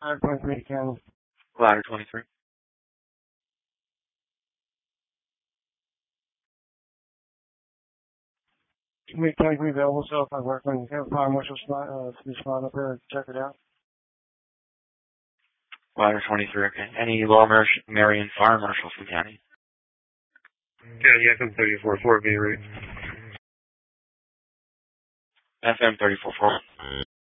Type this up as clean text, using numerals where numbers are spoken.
I-23 County. Ladder 23. Make 23 available, so if I work on the fire marshal's respond up there and check it out. Ladder 23, okay. Any Lower Marion Fire Marshals in the county? Yeah, FM 34-4 being read. FM 34-4.